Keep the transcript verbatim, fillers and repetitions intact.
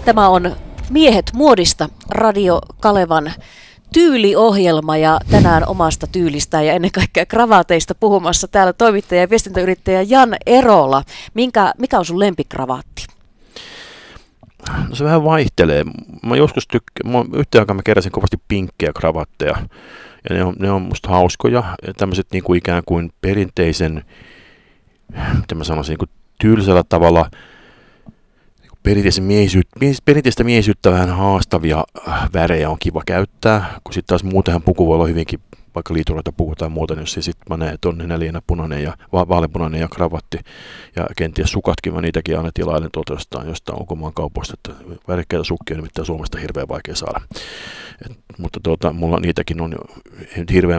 Tämä on Miehet muodista, Radio Kalevan tyyliohjelma ja tänään omasta tyylistään ja ennen kaikkea kravaateista puhumassa täällä toimittaja ja viestintäyrittäjä Jan Erola. Minkä, mikä on sun lempikravaatti? No se vähän vaihtelee. Mä joskus tykkään, yhteen aikaan mä keräsin kovasti pinkkejä kravatteja ja ne on, ne on musta hauskoja ja tämmöiset niin kuin ikään kuin perinteisen, mitä mä sanoisin, niin kuin tylsällä tavalla perinteistä miehisyyttä vähän haastavia värejä on kiva käyttää, kun sitten taas muutenhan puku voi olla hyvinkin, vaikka liitureita puku tai muuta, niin jos sitten mä näen, että on nenälienä punainen ja vaaleanpunainen ja kravatti ja kenties sukatkin, mä niitäkin aina tilailen tuolta jostain, jostain ulkomaan kaupoista, että värikkäitä sukkia on nimittäin Suomesta hirveän vaikea saada. Et, mutta tuota, mulla niitäkin on jo hirveän